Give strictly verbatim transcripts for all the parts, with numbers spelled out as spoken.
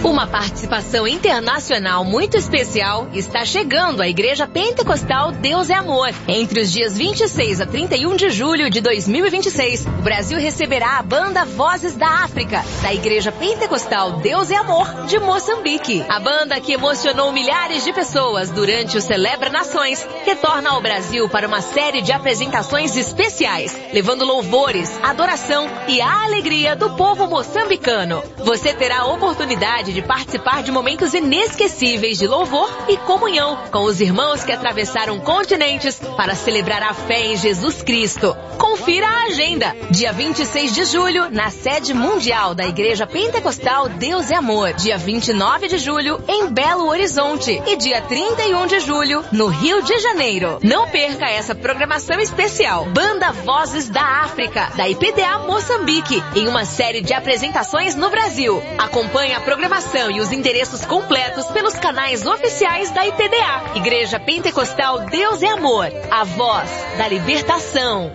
Uma participação internacional muito especial está chegando à Igreja Pentecostal Deus é Amor. Entre os dias vinte e seis a trinta e um de julho de dois mil e vinte e seis, o Brasil receberá a banda Vozes da África, da Igreja Pentecostal Deus é Amor, de Moçambique. A banda que emocionou milhares de pessoas durante o Celebra Nações retorna ao Brasil para uma série de apresentações especiais, levando louvores, adoração e a alegria do povo moçambicano. Você terá a oportunidade de participar de momentos inesquecíveis de louvor e comunhão com os irmãos que atravessaram continentes para celebrar a fé em Jesus Cristo. Confira a agenda. Dia vinte e seis de julho, na sede mundial da Igreja Pentecostal Deus é Amor. Dia vinte e nove de julho, em Belo Horizonte. E dia trinta e um de julho, no Rio de Janeiro. Não perca essa programação especial. Banda Vozes da África, da I P D A Moçambique, em uma série de apresentações no Brasil. Acompanhe a programação e os endereços completos pelos canais oficiais da I P D A. Igreja Pentecostal Deus é Amor, a voz da libertação.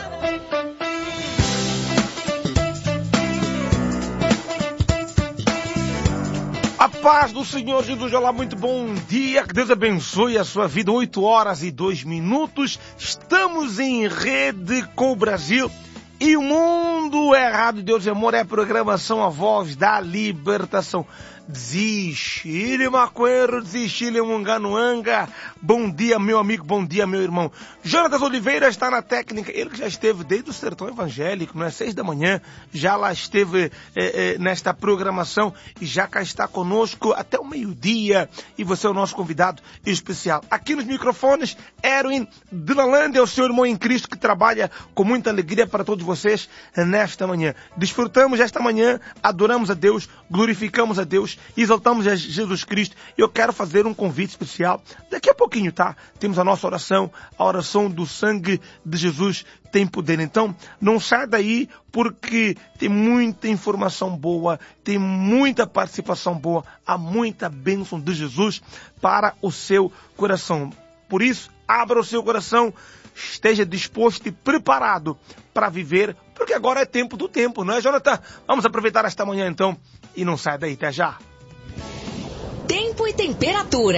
A paz do Senhor Jesus, olá, muito bom dia, que Deus abençoe a sua vida. Oito horas e dois minutos, estamos em rede com o Brasil e o mundo. É Rádio Deus é Amor, é a programação A Voz da Libertação. Desistir, maconheiro, desistir, munganuanga. Bom dia, meu amigo, bom dia, meu irmão. Jonatas Oliveira está na técnica, ele que já esteve desde o sertão evangélico, não é? Seis da manhã, já lá esteve é, é, nesta programação e já cá está conosco até o meio-dia. E você é o nosso convidado especial. Aqui nos microfones, Erwin Dilalândia, o seu irmão em Cristo que trabalha com muita alegria para todos vocês nesta manhã. Desfrutamos esta manhã, adoramos a Deus, glorificamos a Deus, exaltamos a Jesus Cristo. E eu quero fazer um convite especial. Daqui a pouquinho, tá? Temos a nossa oração, a oração do sangue de Jesus tem poder. Então, não sai daí, porque tem muita informação boa, tem muita participação boa, há muita bênção de Jesus para o seu coração. Por isso, abra o seu coração, esteja disposto e preparado para viver, porque agora é tempo do tempo, não é, Jonathan? Vamos aproveitar esta manhã, então, e não sai daí, até já. Tempo e temperatura.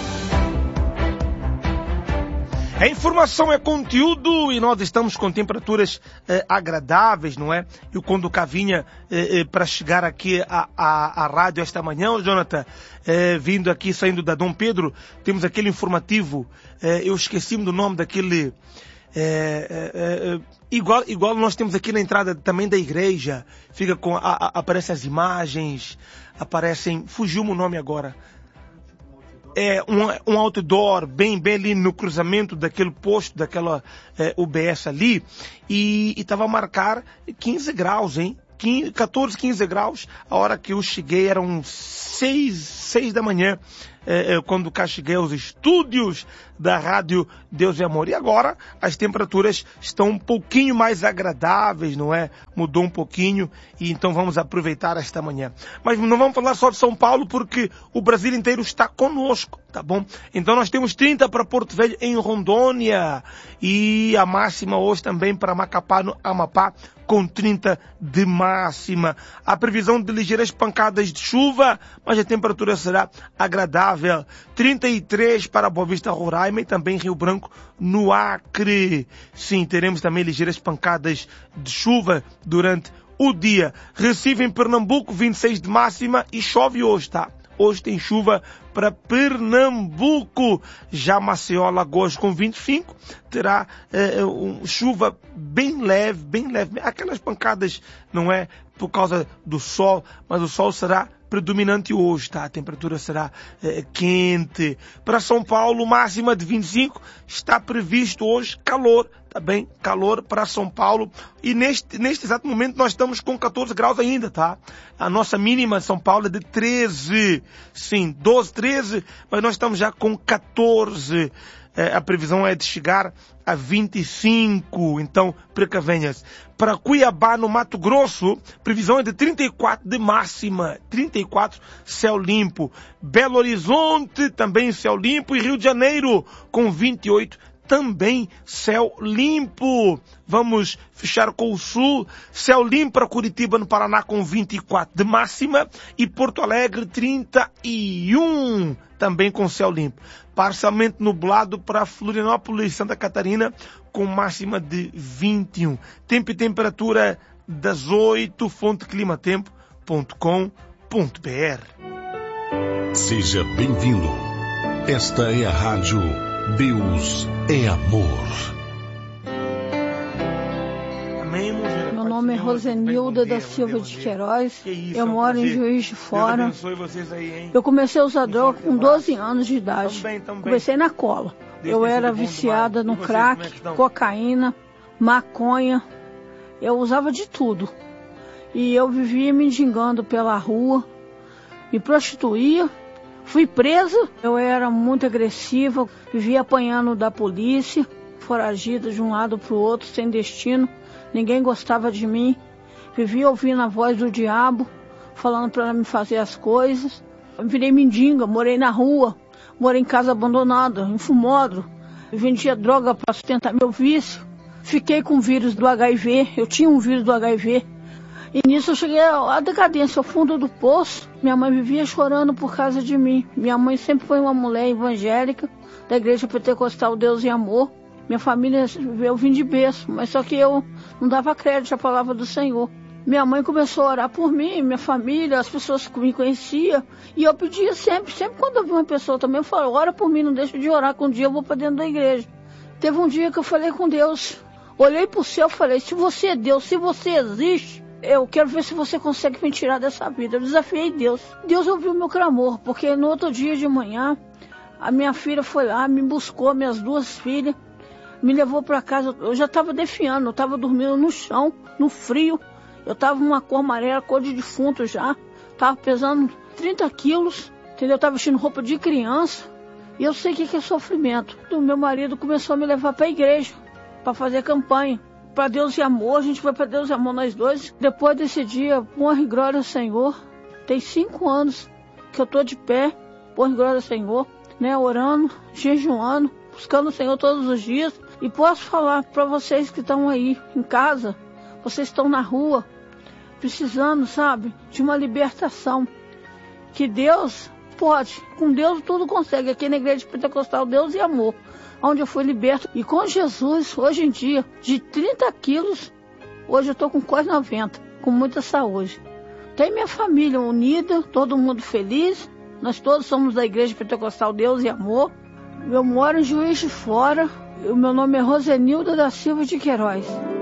A informação é conteúdo e nós estamos com temperaturas eh, agradáveis, não é? E quando o Cavinha, eh, eh, para chegar aqui à, à, à rádio esta manhã, Jonathan, eh, vindo aqui, saindo da Dom Pedro, temos aquele informativo, eh, eu esqueci-me do nome daquele... É, é, é, igual, igual nós temos aqui na entrada também da igreja, fica com, a, a, aparecem as imagens, aparecem, fugiu-me o nome agora, é um, um outdoor bem, bem ali no cruzamento daquele posto, daquela é, U B S ali, e estava a marcar quinze graus, hein? quinze, catorze, quinze graus. A hora que eu cheguei eram seis, seis da manhã, é, é, quando cá cheguei aos estúdios da Rádio Deus é Amor. E agora as temperaturas estão um pouquinho mais agradáveis, não é? Mudou um pouquinho e então vamos aproveitar esta manhã. Mas não vamos falar só de São Paulo, porque o Brasil inteiro está conosco, tá bom? Então nós temos trinta para Porto Velho, em Rondônia, e a máxima hoje também para Macapá, no Amapá, com trinta de máxima. A previsão de ligeiras pancadas de chuva, mas a temperatura será agradável. trinta e três para Boa Vista, Roraima, e também Rio Branco, no Acre. Sim, teremos também ligeiras pancadas de chuva durante o dia. Recife, em Pernambuco, vinte e seis de máxima, e chove hoje, tá? Hoje tem chuva para Pernambuco. Já Maceió, Alagoas, com vinte e cinco, terá é, um, chuva bem leve, bem leve. Aquelas pancadas, não é por causa do sol, mas o sol será predominante hoje, tá? A temperatura será é, quente. Para São Paulo, máxima de vinte e cinco, está previsto hoje calor, tá bem? Calor para São Paulo. E neste, neste exato momento nós estamos com catorze graus ainda, tá? A nossa mínima em São Paulo é de treze. Sim, doze, treze, mas nós estamos já com catorze. É, a previsão é de chegar a vinte e cinco, então precavenhas. Para Cuiabá, no Mato Grosso, previsão é de trinta e quatro de máxima, trinta e quatro, céu limpo. Belo Horizonte, também céu limpo, e Rio de Janeiro, com vinte e oito, também céu limpo. Vamos fechar com o sul, céu limpo para Curitiba, no Paraná, com vinte e quatro de máxima, e Porto Alegre trinta e um, também com céu limpo. Parcialmente nublado para Florianópolis, Santa Catarina, com máxima de vinte e um. Tempo e temperatura das oito, fonte climatempo ponto com ponto b r. Seja bem-vindo. Esta é a rádio Deus é Amor. Amém, meu nome é Rosenilda da Silva de Queiroz. Eu moro em Juiz de Fora. Eu comecei a usar droga com doze anos de idade. Comecei na cola. Eu era viciada no crack, cocaína, maconha. Eu usava de tudo. E eu vivia mendigando pela rua, me prostituía, fui presa. Eu era muito agressiva, vivia apanhando da polícia, foragida de um lado para o outro, sem destino. Ninguém gostava de mim. Vivia ouvindo a voz do diabo, falando para me fazer as coisas. Eu virei mendiga, morei na rua, morei em casa abandonada, em fumódromo. Vendia droga para sustentar meu vício. Fiquei com o vírus do agá i vê, eu tinha um vírus do agá i vê. E nisso eu cheguei à decadência, ao fundo do poço. Minha mãe vivia chorando por causa de mim. Minha mãe sempre foi uma mulher evangélica, da Igreja Pentecostal Deus e Amor. Minha família, eu vim de berço, mas só que eu não dava crédito à palavra do Senhor. Minha mãe começou a orar por mim, minha família, as pessoas que me conheciam. E eu pedia sempre, sempre quando eu vi uma pessoa também, eu falo, ora por mim, não deixa de orar, que um dia eu vou para dentro da igreja. Teve um dia que eu falei com Deus, olhei para o céu e falei, se você é Deus, se você existe, eu quero ver se você consegue me tirar dessa vida. Eu desafiei Deus. Deus ouviu meu clamor, porque no outro dia de manhã, a minha filha foi lá, me buscou, minhas duas filhas, me levou para casa. Eu já estava defiando, eu estava dormindo no chão, no frio. Eu estava uma cor amarela, cor de defunto já. Estava pesando trinta quilos, entendeu? Eu estava vestindo roupa de criança. E eu sei o que é sofrimento. O meu marido começou a me levar para a igreja, para fazer campanha. Para Deus e Amor, a gente foi para Deus e Amor nós dois. Depois desse dia, honra e glória ao Senhor. Tem cinco anos que eu estou de pé, honra e glória ao Senhor, né? Orando, jejuando, buscando o Senhor todos os dias. E posso falar para vocês que estão aí em casa, vocês estão na rua, precisando, sabe, de uma libertação. Que Deus pode, com Deus tudo consegue. Aqui na Igreja Pentecostal Deus e Amor, onde eu fui liberto. E com Jesus, hoje em dia, de trinta quilos, hoje eu estou com quase noventa, com muita saúde. Tem minha família unida, todo mundo feliz. Nós todos somos da Igreja Pentecostal Deus e Amor. Eu moro em Juiz de Fora. O meu nome é Rosenilda da Silva de Queiroz.